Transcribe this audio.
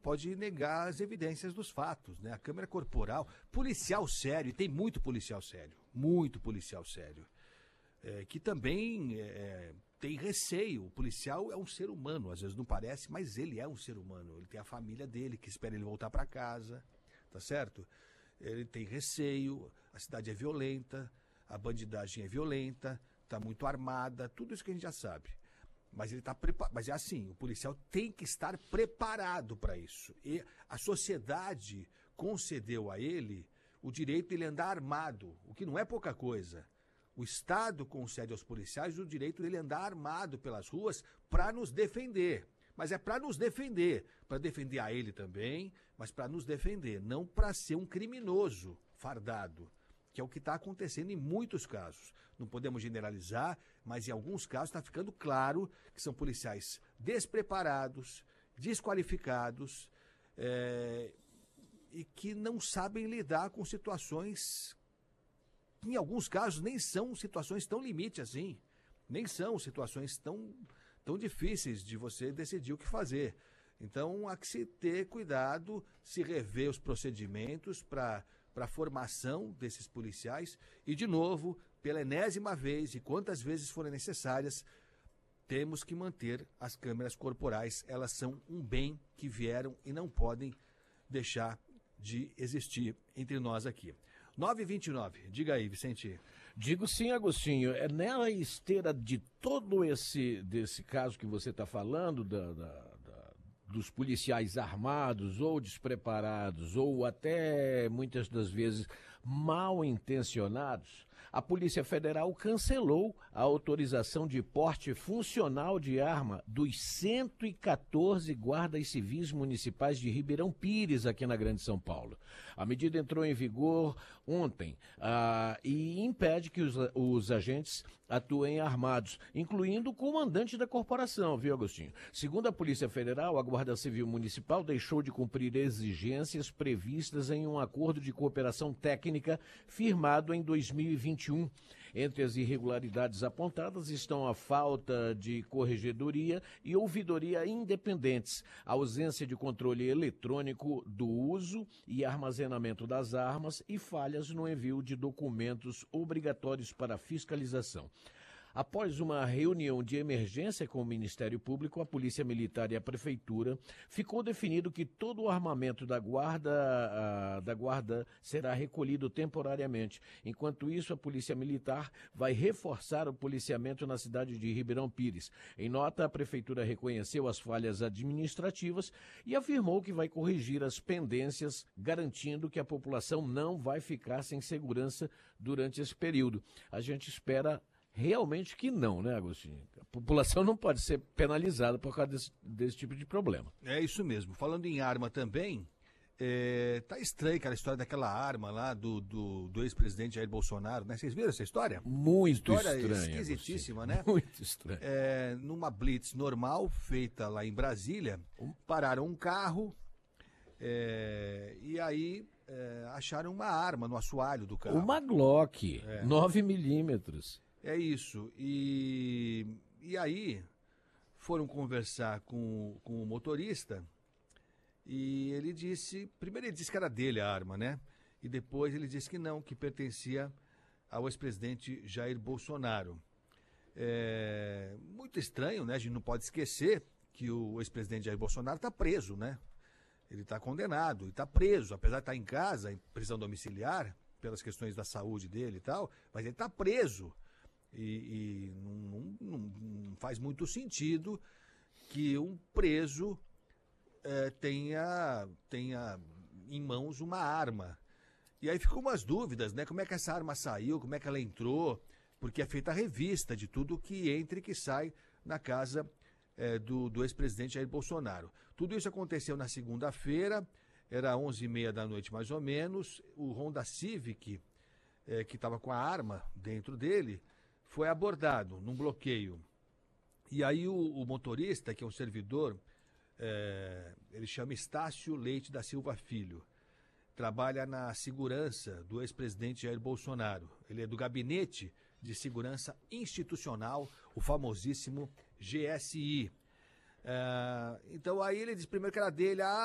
pode negar as evidências dos fatos, né? A câmera corporal, policial sério, e tem muito policial sério, que também tem receio. O policial é um ser humano, às vezes não parece, mas ele é um ser humano. Ele tem a família dele que espera ele voltar para casa, tá certo? Ele tem receio, a cidade é violenta, a bandidagem é violenta, está muito armada, tudo isso que a gente já sabe. Mas ele tá mas é assim, o policial tem que estar preparado para isso. E a sociedade concedeu a ele o direito de ele andar armado, o que não é pouca coisa. O Estado concede aos policiais o direito de ele andar armado pelas ruas para nos defender. Mas é para nos defender a ele também, mas para nos defender, não para ser um criminoso fardado, que é o que está acontecendo em muitos casos. Não podemos generalizar, mas em alguns casos está ficando claro que são policiais despreparados, desqualificados, e que não sabem lidar com situações que, em alguns casos, nem são situações tão limite assim, nem são situações tão difíceis de você decidir o que fazer. Então, há que se ter cuidado, se rever os procedimentos para a formação desses policiais e, de novo, pela enésima vez e quantas vezes forem necessárias, temos que manter as câmeras corporais. Elas são um bem que vieram e não podem deixar de existir entre nós aqui. 9h29, diga aí, Vicente. Digo sim, Agostinho, é na esteira de todo desse caso que você está falando, dos policiais armados ou despreparados ou até muitas das vezes mal intencionados, a Polícia Federal cancelou a autorização de porte funcional de arma dos 114 guardas civis municipais de Ribeirão Pires, aqui na Grande São Paulo. A medida entrou em vigor ontem e impede que os agentes atuem armados, incluindo o comandante da corporação, viu, Agostinho? Segundo a Polícia Federal, a Guarda Civil Municipal deixou de cumprir exigências previstas em um acordo de cooperação técnica firmado em 2021. Entre as irregularidades apontadas estão a falta de corregedoria e ouvidoria independentes, a ausência de controle eletrônico do uso e armazenamento das armas e falhas no envio de documentos obrigatórios para fiscalização. Após uma reunião de emergência com o Ministério Público, a Polícia Militar e a Prefeitura, ficou definido que todo o armamento da guarda será recolhido temporariamente. Enquanto isso, a Polícia Militar vai reforçar o policiamento na cidade de Ribeirão Pires. Em nota, a Prefeitura reconheceu as falhas administrativas e afirmou que vai corrigir as pendências, garantindo que a população não vai ficar sem segurança durante esse período. A gente espera realmente que não, né, Agostinho? A população não pode ser penalizada por causa desse tipo de problema. É isso mesmo. Falando em arma também, tá estranho aquela história daquela arma lá do ex-presidente Jair Bolsonaro, né? Vocês viram essa história? Muito história estranha. Esquisitíssima, Agostinho. né? Muito estranha. Numa blitz normal, feita lá em Brasília, pararam um carro e aí acharam uma arma no assoalho do carro. Uma Glock, 9mm. É isso. E aí foram conversar com o motorista e ele disse... Primeiro ele disse que era dele a arma, né? E depois ele disse que não, que pertencia ao ex-presidente Jair Bolsonaro. Muito estranho, né? A gente não pode esquecer que o ex-presidente Jair Bolsonaro está preso, né? Ele está condenado e está preso, apesar de estar em casa, em prisão domiciliar, pelas questões da saúde dele e tal, mas ele está preso. E não faz muito sentido que um preso tenha em mãos uma arma. E aí ficam umas dúvidas, né? Como é que essa arma saiu, como é que ela entrou, porque é feita a revista de tudo que entra e que sai na casa do ex-presidente Jair Bolsonaro. Tudo isso aconteceu na segunda-feira, era 11h30 da noite mais ou menos. O Honda Civic, que estava com a arma dentro dele, foi abordado num bloqueio. E aí o motorista, que é um servidor, ele chama Estácio Leite da Silva Filho, trabalha na segurança do ex-presidente Jair Bolsonaro. Ele é do Gabinete de Segurança Institucional, o famosíssimo GSI. Então aí ele diz primeiro que era dele,